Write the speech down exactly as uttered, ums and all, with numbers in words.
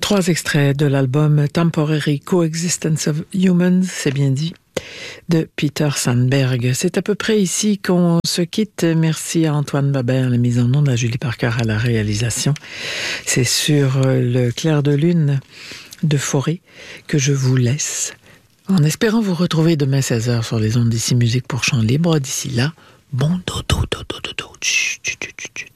Trois extraits de l'album Temporary Coexistence of Humans, c'est bien dit, de Peter Sandberg. C'est à peu près ici qu'on se quitte. Merci à Antoine Babert, la mise en onde, à Julie Parker à la réalisation. C'est sur le clair de lune de Forêt que je vous laisse, en espérant vous retrouver demain seize heures sur les ondes d'Ici Musique pour Chant Libre. D'ici là, bon dodo, dodo, dodo, dodo. Chut, chut, chut, chut.